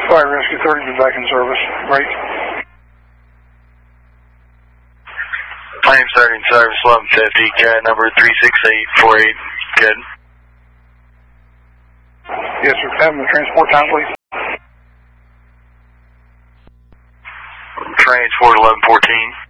Fire Rescue 30, be back in service. Right. I am starting service 1150, cat number 36848. Good. Yes, sir. Have the transport time, please. Transport 1114.